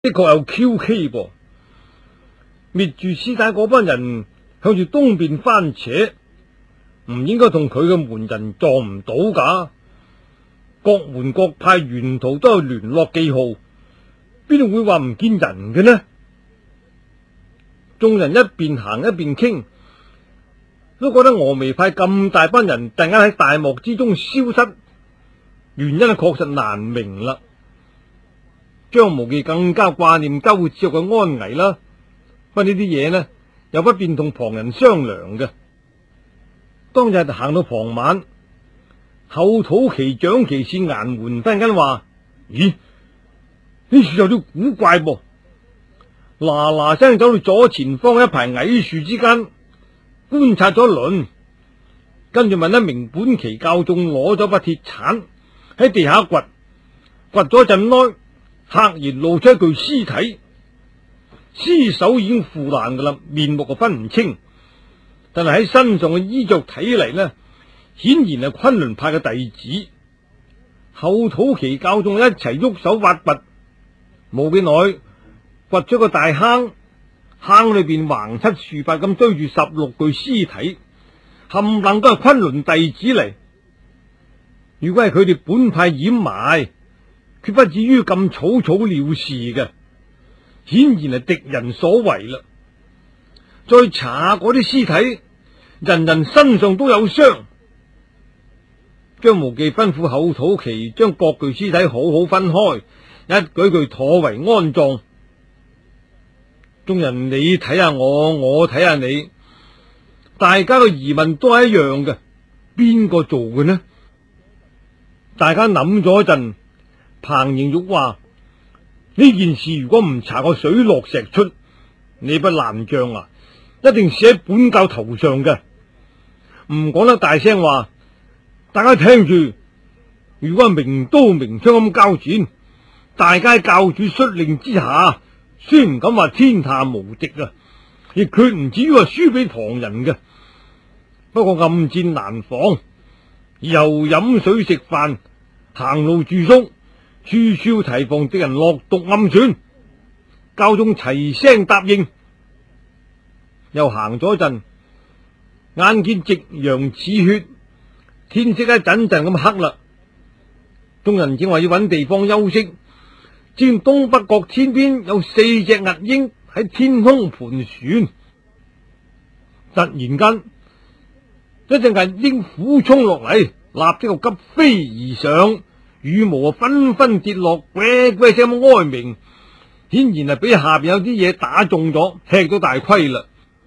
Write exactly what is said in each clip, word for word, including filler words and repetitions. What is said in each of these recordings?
的確有蹊蹺噃。滅住師太嗰班人向住東邊翻扯，唔應該同佢嘅門人撞唔到噶。各門各派沿途都有聯絡記號，邊度會話唔見人嘅呢？眾人一邊行一邊傾，都覺得峨眉派咁大班人突然間喺大漠之中消失，原因係確實難明啦。張無忌更加掛念周芷若嘅安危啦，不過呢啲嘢呢又不便同旁人商量嘅。當日行到傍晚，後土岐掌旗使顏門忽然間話：咦，呢處有啲古怪噃！嗱嗱聲走到左前方一排矮樹之間觀察咗一輪，跟住問一名本旗教眾攞咗把鐵鏟喺地下掘，掘咗陣耐，赫然露出一具屍體。屍首已經腐爛噶啦，面目就分唔清，但係喺身上嘅衣着睇嚟呢，顯然係崑崙派嘅弟子。後土岐教眾一齊喐手挖掘，冇幾耐掘咗個大坑，坑裏邊橫七豎八咁堆住十六具屍體，冚唪唥都係崑崙弟子嚟。如果係佢哋本派掩埋，決不至於咁草草了事嘅，顯然係敵人所為啦。再查下嗰啲屍體，人人身上都有傷。張無忌吩咐後土岐將各具屍體好好分開，一舉具妥為安葬。眾人你睇下我，我睇下你，大家嘅疑問都係一樣嘅，邊個做嘅呢？大家諗咗一陣，彭瑩玉話：呢件事如果唔查個水落石出，你不爛賬啊，一定寫喺本教頭上嘅。唔講得大聲話，大家聽住，如果係明刀明槍咁交戰，大家喺教主率領之下，雖唔敢話天下無敵啊，亦決唔至於話輸俾旁人嘅。不過暗戰難防，以後飲水食飯、行路住宿，處處提防敵人落毒暗算。教眾齊聲答應。又行咗一陣，眼見夕陽似血，天色一陣陣咁黑啦。眾人正話要揾地方休息，只見東北角天邊有四隻兀鷹喺天空盤旋。突然間，一隻兀鷹俯衝落嚟，立即就急飛而上，羽毛啊紛紛跌落，呱呱聲咁哀鳴，顯然係俾下邊有啲嘢打中咗，吃咗大虧啦。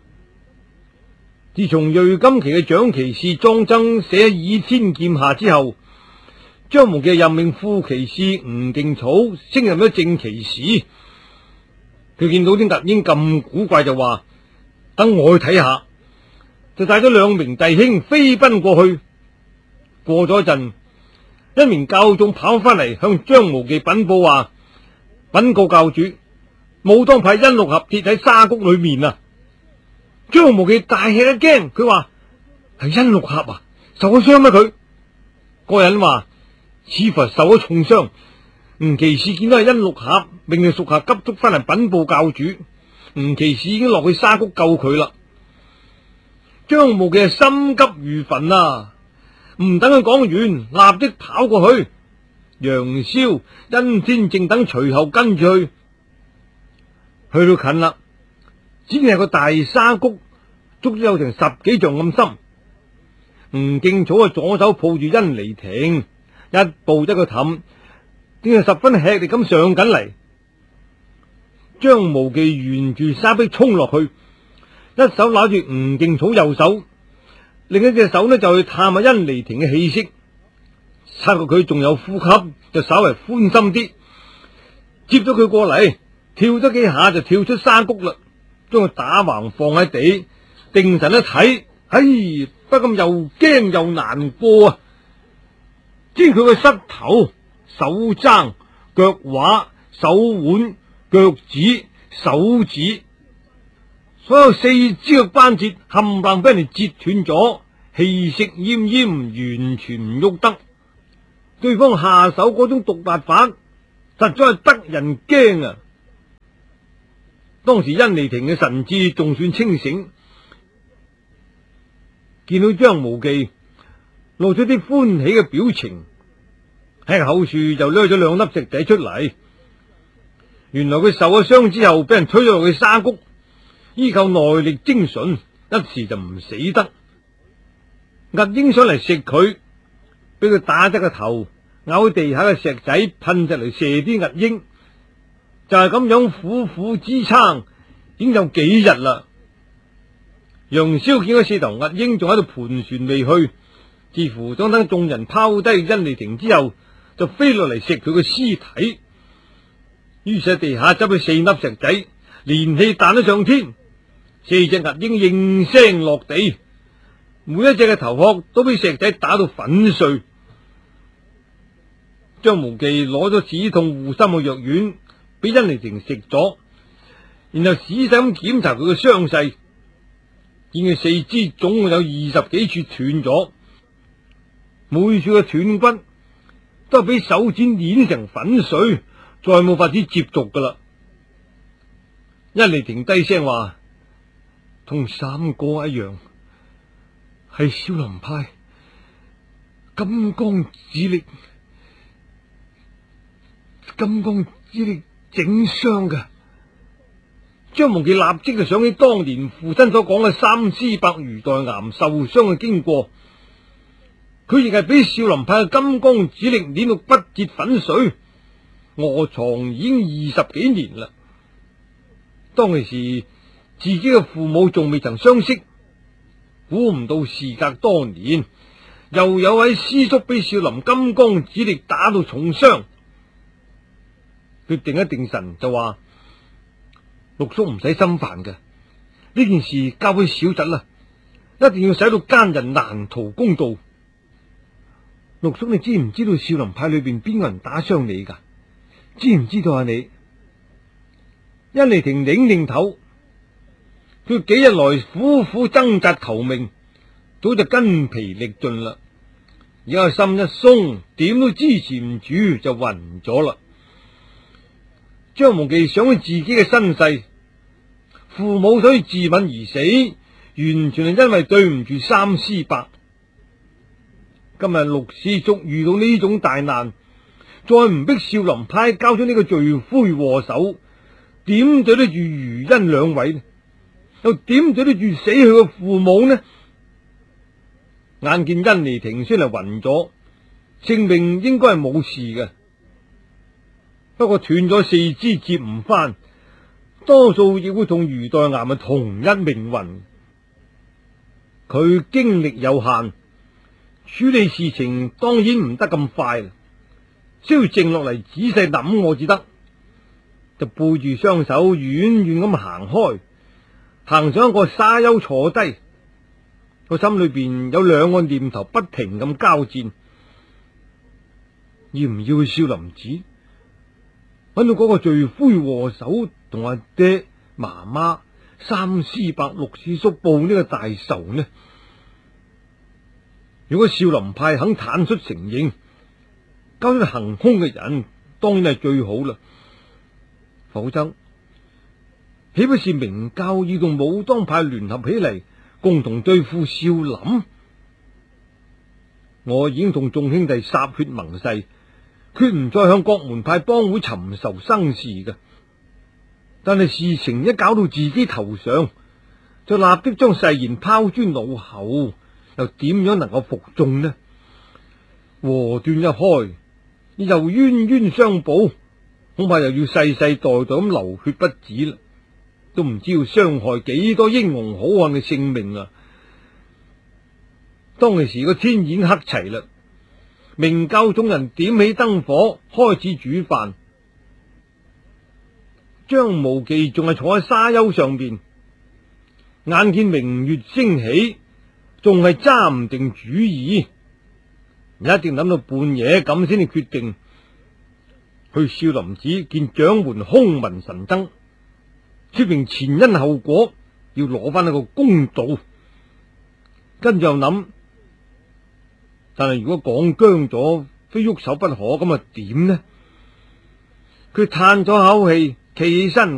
自從瑞金旗嘅掌旗使莊僧寫喺倚天劍下之後，張無忌任命副旗使吳勁草升任咗正旗使。佢見到啲兀鷹咁古怪，就話：等我去睇下。就帶咗兩名弟兄飛奔過去。過咗一陣，一名教眾跑翻嚟向張無忌稟報話：稟告教主，武當派殷六合跌喺沙谷裏面啊！張無忌大吃一驚，佢話：係殷六合啊，受咗傷咩？佢個人話似乎受咗重傷。吳奇士見到係殷六合，命令屬下急速翻嚟稟報教主。吳奇士已經落去沙谷救佢啦。張無忌係心急如焚啊！唔等佢講完，立即跑過去。楊逍、殷天正等隨後跟住去。去到近啦，只見係個大沙谷，足足有成十幾丈咁深。吳敬草啊，左手抱住殷離亭，一步一個氹，正係十分吃力咁上緊嚟。張無忌沿住沙壁衝落去，一手拿住吳敬草右手，另一隻手呢就去探下殷離亭嘅氣息，察覺佢仲有呼吸，就稍為寬心啲，接咗佢過嚟，跳咗幾下就跳出沙谷啦，將佢打橫放喺地，定神一睇，唉，不禁又驚又難過啊！知佢個膝頭、手踭、腳踝、手腕、腳趾、手指，所有四肢嘅關節冚唪唥俾人哋截斷咗，氣息奄奄，完全唔喐得。對方下手嗰種毒辣法，實在係得人驚啊！ 當時甄尼廷嘅神志仲算清醒，見到張無忌露出啲歡喜嘅表情，喺口處就掠咗兩粒石仔出嚟。原來佢受咗傷之後，俾人推咗落去沙谷，依靠內力精純，一時就唔死得。壓英上嚟食佢，俾佢打得個頭，咬地下嘅石仔噴出嚟射啲壓英，就係咁樣苦苦支撐，已經有幾日啦。楊逍見嗰四頭壓英仲喺度盤旋未去，似乎想等眾人拋低甄尼廷之後，就飛落嚟食佢個屍體。於是喺地下執起四粒石仔，連氣彈咗上天，四隻壓英應聲落地，每一隻嘅頭殼都俾石仔打到粉碎。張無忌攞咗止痛護心嘅藥丸俾甄尼廷食咗，然後仔細咁檢查佢嘅傷勢，見佢四肢總共有二十幾處斷咗，每處嘅斷骨都係俾手指碾成粉碎，再冇法子接續噶啦。甄尼廷低聲話：同三哥一樣，係少林派金剛指力，金剛指力整傷嘅。張無忌立即就想起當年父親所講嘅三屍百魚代岩受傷嘅經過，佢亦係俾少林派嘅金剛指力碾到骨折粉碎，臥床已經二十幾年啦。當其時自己嘅父母仲未曾相識，估唔到事隔多年，又有位師叔俾少林金剛指力打到重傷。佢定一定神就話：六叔唔使心煩嘅，呢件事交俾小侄啦，一定要使到奸人難逃公道。六叔，你知唔知道少林派裏邊邊個人打傷你噶？知唔知道啊你？甄尼廷擰擰頭，佢幾日來苦苦掙扎求命，早就筋疲力盡啦，而家心一鬆，點都支持唔住，就暈咗啦。張無忌想起自己嘅身世，父母所以自刎而死，完全係因為對唔住三師伯。今日陸師叔遇到呢種大難，再唔逼少林派交出呢個罪魁禍首，點對得住余恩兩位呢？又點對得住死去嘅父母呢？眼見甄尼廷雖然係暈咗，性命應該係冇事嘅，不過斷咗四肢接唔翻，多數亦會同余代岩係同一命運。佢經歷有限，處理事情當然唔得咁快，需要靜落嚟仔細諗我至得。就背住雙手遠遠咁行開，行上一個沙丘坐低，個心裏邊有兩個念頭不停咁交戰：要唔要去少林寺揾到嗰個罪魁禍首，同阿爹媽媽三師伯六師叔報呢個大仇呢？如果少林派肯坦率承認，交出行凶嘅人，當然係最好啦。否則，豈不是明教要同武當派聯合起嚟，共同對付少林？我已經同眾兄弟歃血盟誓，決唔再向各門派幫會尋仇生事嘅。但係事情一搞到自己頭上，就立即將誓言拋諸腦後，又點樣能夠服眾呢？禍端一開，又冤冤相報，恐怕又要世世代代咁流血不止啦，都唔知要傷害幾多英雄好漢嘅性命啊！當其時個天已經黑齊啦，明教眾人點起燈火，開始煮飯。張無忌仲係坐喺沙丘上邊，眼見明月升起，仲係揸唔定主意，一定諗到半夜咁先至決定去少林寺見掌門空文神僧，說明前因後果，要攞翻一個公道。跟住又諗，但係如果講僵咗，非喐手不可，咁啊點呢？佢嘆咗口氣，企起身。